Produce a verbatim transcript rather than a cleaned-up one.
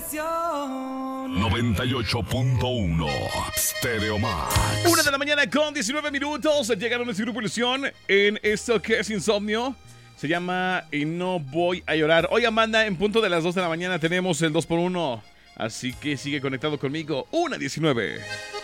diversión. noventa y ocho punto uno Stereo Max. Una de la mañana con diecinueve minutos. Llegaron a este grupo Ilusión en esto que es Insomnio. Se llama Y no voy a llorar. Hoy, Amanda, en punto de las dos de la mañana tenemos el dos por uno. Así que sigue conectado conmigo. una diecinueve.